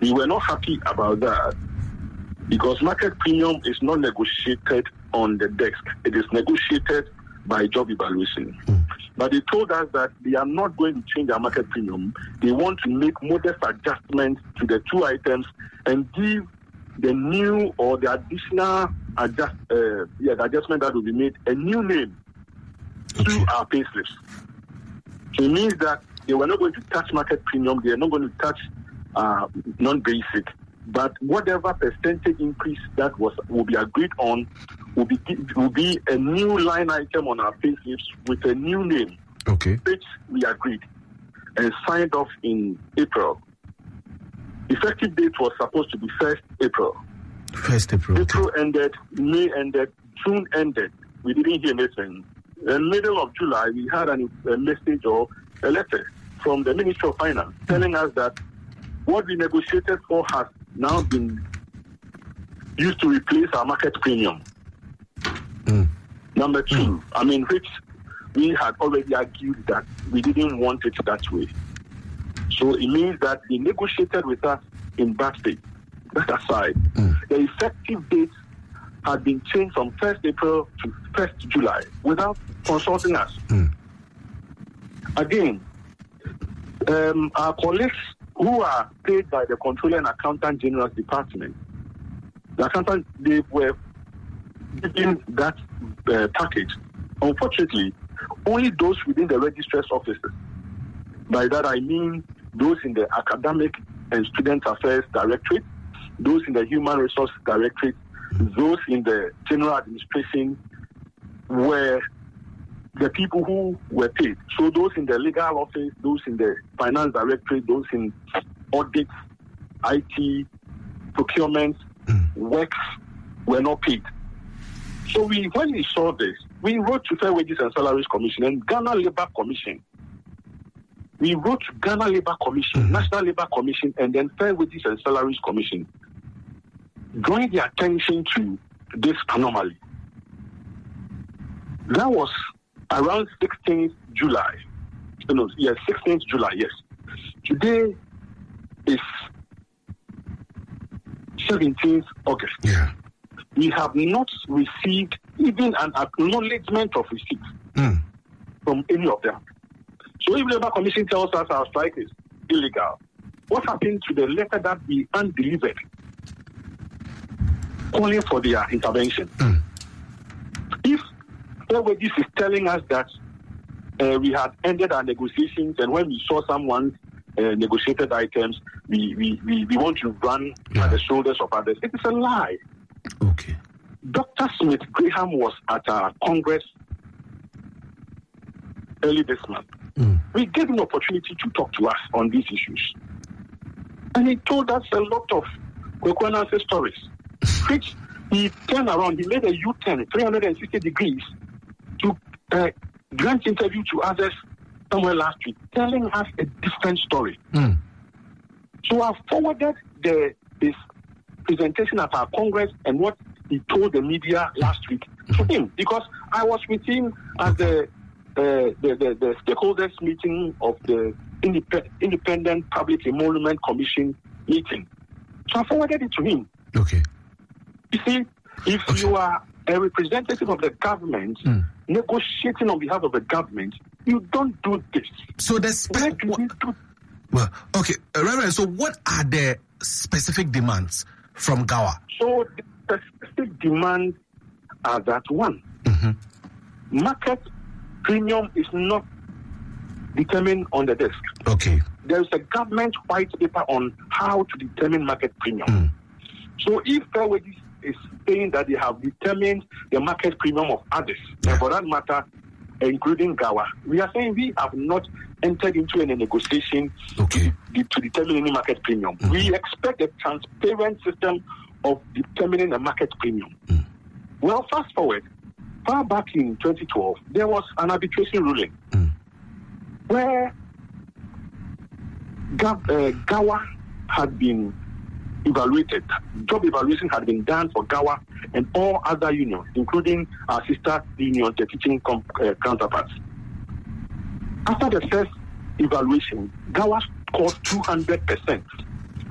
We were not happy about that because market premium is not negotiated on the desk. It is negotiated by job evaluation. But they told us that they are not going to change our market premium. They want to make modest adjustments to the two items and give the new or the additional the adjustment that will be made a new name to our payslips. So it means that they were not going to touch market premium. They are not going to touch non-basic. But whatever percentage increase that will be agreed on will be a new line item on our payslips with a new name, which we agreed and signed off in April. Effective date was supposed to be 1st April. 1st April. April ended, May ended, June ended. We didn't hear anything. In the middle of July, we had a message or a letter from the Ministry of Finance telling us that what we negotiated for has now been used to replace our market premium. Number two, which we had already argued that we didn't want it that way. So it means that they negotiated with us in bad faith. That aside, the effective date had been changed from 1st April to 1st July without consulting us. Again, our colleagues who are paid by the Controller and Accountant General's Department, they were given that package. Unfortunately, only those within the registrar's offices. By that I mean those in the Academic and Student Affairs Directorate, those in the Human Resources Directorate, those in the General Administration were the people who were paid. So those in the legal office, those in the Finance Directorate, those in audit, IT, procurement, works were not paid. So when we saw this, we wrote to Fair Wages and Salaries Commission and Ghana Labour Commission. We wrote to Ghana Labour Commission, National Labour Commission, and then Fair Wages and Salaries Commission, drawing the attention to this anomaly. That was around 16th July. 16th July, yes. Today is 17th August. Yeah. We have not received even an acknowledgement of receipt from any of them. So if the Labour Commission tells us our strike is illegal, what happened to the letter that we undelivered calling for their intervention? If Fair Wages is telling us that we had ended our negotiations and when we saw someone's negotiated items, we want to run at the shoulders of others, it is a lie. Okay. Dr. Smith Graham was at our Congress early this month. We gave him an opportunity to talk to us on these issues. And he told us a lot of Kwekwenanse stories, which he turned around, he made a U-turn, 360 degrees, to grant interview to others somewhere last week, telling us a different story. So I forwarded this presentation at our Congress and what he told the media last week to him, because I was with him at the stakeholders meeting of the Independent Public Emolument Commission meeting. So I forwarded it to him. Okay. You see, if you are a representative of the government negotiating on behalf of the government, you don't do this. So Reverend, so what are the specific demands from GAWA? So the specific demands are that one, market premium is not determined on the desk. Okay. There is a government white paper on how to determine market premium. So if Fair Wages is saying that they have determined the market premium of others, and for that matter, including GAWA, we are saying we have not entered into any negotiation to determine any market premium. We expect a transparent system of determining the market premium. Well, fast forward, far back in 2012, there was an arbitration ruling where GAWA had been evaluated. Job evaluation had been done for GAWA and all other unions, including our sister unions, the teaching counterparts. After the first evaluation, GAWA scored 200%.